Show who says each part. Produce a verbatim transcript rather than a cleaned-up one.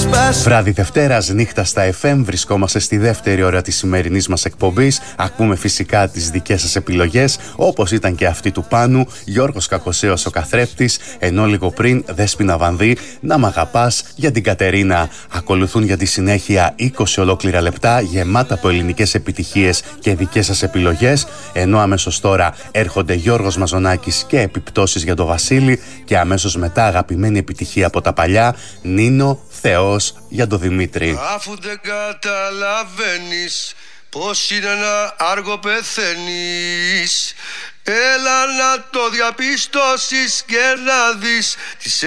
Speaker 1: Βράδυ Δευτέρας, νύχτα στα εφ εμ, βρισκόμαστε στη δεύτερη ώρα της σημερινής μας εκπομπής. Ακούμε φυσικά τις δικές σας επιλογές, όπως ήταν και αυτή του Πάνου, Γιώργος Κακοσέος ο καθρέφτης, ενώ λίγο πριν Δέσποινα Βανδύ, Να μ' αγαπάς, για την Κατερίνα. Ακολουθούν για τη συνέχεια είκοσι ολόκληρα λεπτά γεμάτα από ελληνικές επιτυχίες και δικές σας επιλογές, ενώ αμέσως τώρα έρχονται Γιώργος Μαζονάκης και επιπτώσεις για τον Βασίλη και αμέσως μετά αγαπημένη επιτυχία από τα παλιά, Νίνο, Θεός για τον Δημήτρη.
Speaker 2: Αφού δεν καταλαβαίνεις πως είναι να άργο πεθαίνεις, έλα να το διαπιστώσεις και να δεις τις